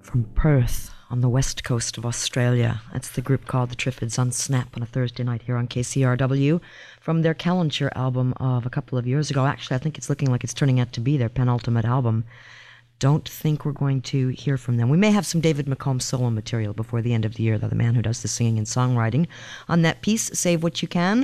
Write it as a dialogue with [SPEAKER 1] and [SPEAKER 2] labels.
[SPEAKER 1] from Perth on the west coast of Australia. That's the group called the Triffids on Snap on a Thursday night here on KCRW from their Calendar album of a couple of years ago. Actually, I think it's looking like it's turning out to be their penultimate album. Don't think we're going to hear from them. We may have some David McComb solo material before the end of the year, though, the man who does the singing and songwriting on that piece, Save What You Can.